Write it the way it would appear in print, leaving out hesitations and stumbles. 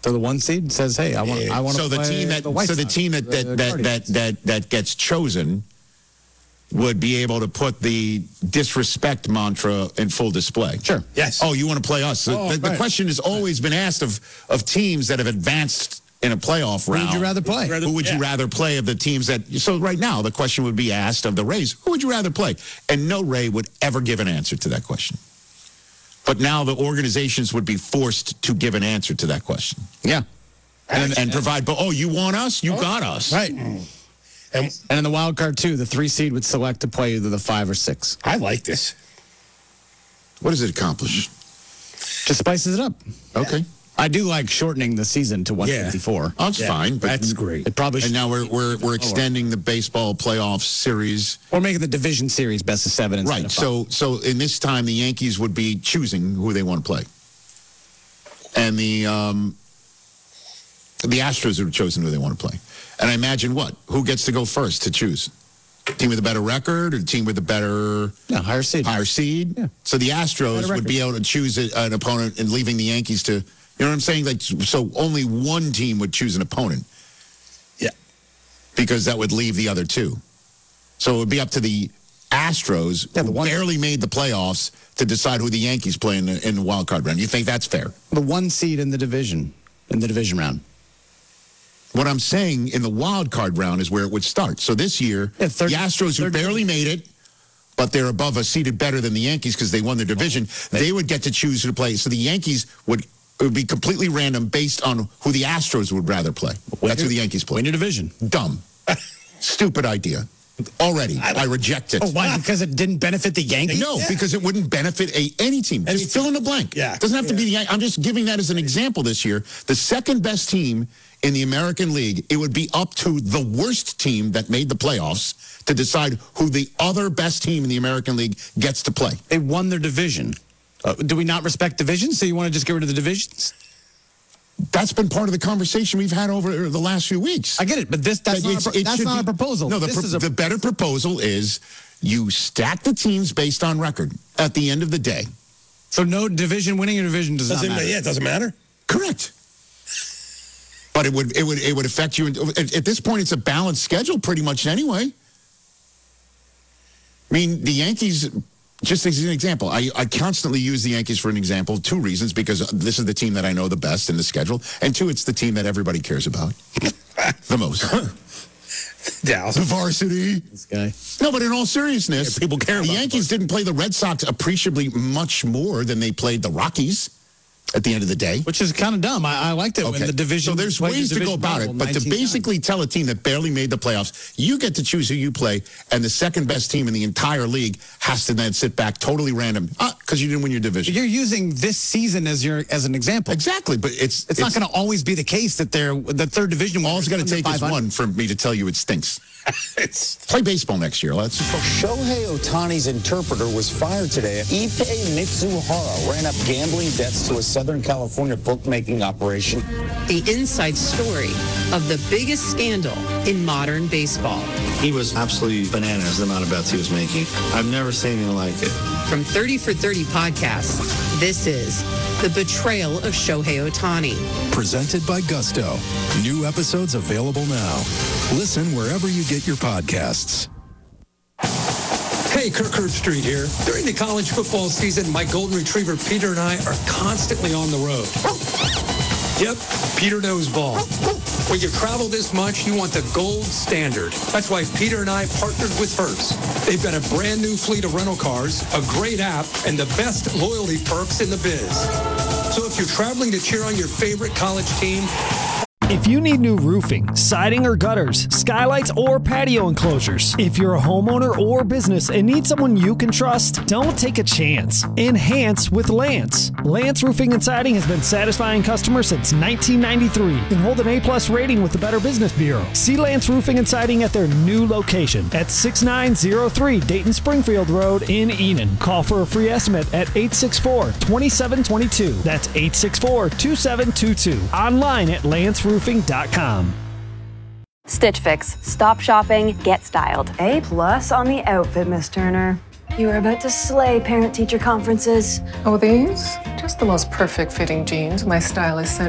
So the one seed says, "Hey, I want to play the White Sox." So the team that gets chosen would be able to put the disrespect mantra in full display. Sure. Yes. Oh, you want to play us? The question has always been asked of teams that have advanced in a playoff round. Who would you rather play? Who would you rather play of the teams that? So right now, the question would be asked of the Rays: who would you rather play? And no Ray would ever give an answer to that question. But now the organizations would be forced to give an answer to that question. Yeah. And provide, but you want us? You got us. Right. And in the wild card, too, the 3 seed would select to play either the 5 or 6. I like this. What does it accomplish? Just spices it up. Okay. I do like shortening the season to 154. Oh, that's fine. But that's great. It probably and now we're extending the baseball playoff series. Or making the division series best of 7 instead of 5. So in this time, the Yankees would be choosing who they want to play. And the Astros would have chosen who they want to play. And I imagine who gets to go first to choose? Team with a better record or the team with a better higher seed? Higher seed. Yeah. So the Astros would be able to choose an opponent and leaving the Yankees to, you know what I'm saying? Like, so only one team would choose an opponent. Yeah. Because that would leave the other two. So it would be up to the Astros, who barely made the playoffs, to decide who the Yankees play in the wild card round. You think that's fair? The 1 seed in the division round. What I'm saying in the wild card round is where it would start. So this year, the Astros, who barely made it, but they're above us, seated better than the Yankees because they won their division, they would get to choose who to play. So the Yankees it would be completely random based on who the Astros would rather play. That's who the Yankees play. Win your division. Dumb. Stupid idea. Already, I reject it. Oh, why? Because it didn't benefit the Yankees? No, because it wouldn't benefit any team. Just fill in the blank. Yeah. It doesn't have to be the Yankees. I'm just giving that as an example this year. The second best team in the American League, it would be up to the worst team that made the playoffs to decide who the other best team in the American League gets to play. They won their division. Do we not respect divisions? So you want to just get rid of the divisions? That's been part of the conversation we've had over the last few weeks. I get it, but that's not a proposal. No, the better proposal is you stack the teams based on record at the end of the day. So no division, winning a division does not matter. Yeah, it doesn't matter. Correct. But it would affect you. At this point, it's a balanced schedule pretty much anyway. I mean, the Yankees, just as an example, I constantly use the Yankees for an example. 2 reasons, because this is the team that I know the best in the schedule. And 2, it's the team that everybody cares about the most. Dallas. The varsity. This guy. No, but in all seriousness, people care about the Yankees didn't play the Red Sox appreciably much more than they played the Rockies at the end of the day. Which is kind of dumb. I liked it when the division. So there's ways to go about it, but to basically tell a team that barely made the playoffs, you get to choose who you play, and the second best team in the entire league has to then sit back totally random because you didn't win your division. You're using this season as an example. Exactly, but it's not going to always be the case that the third division. All it's going to take is one for me to tell you it stinks. Play baseball next year. Let's. Shohei Ohtani's interpreter was fired today. Ippei Mitsuhara ran up gambling debts to a Southern California bookmaking operation. The inside story of the biggest scandal in modern baseball. He was absolutely bananas, the amount of bets he was making. I've never seen anything like it. From 30 for 30 podcasts, this is The Betrayal of Shohei Ohtani. Presented by Gusto. New episodes available now. Listen wherever you get your podcasts. Hey, Kirk Herbstreit here. During the college football season, my golden retriever Peter and I are constantly on the road. Yep, Peter knows ball. When you travel this much, you want the gold standard. That's why Peter and I partnered with Hertz. They've got a brand new fleet of rental cars, a great app, and the best loyalty perks in the biz. So if you're traveling to cheer on your favorite college team, if you need new roofing, siding or gutters, skylights or patio enclosures, if you're a homeowner or business and need someone you can trust, don't take a chance. Enhance with Lance. Lance Roofing and Siding has been satisfying customers since 1993 and hold an A+ rating with the Better Business Bureau. See Lance Roofing and Siding at their new location at 6903 Dayton Springfield Road in Enon. Call for a free estimate at 864-2722. That's 864-2722. Online at lanceroofing.com. Stitch Fix. Stop shopping, get styled. A+ on the outfit, Miss Turner. You are about to slay parent-teacher conferences. Oh, these? Just the most perfect fitting jeans my stylist sent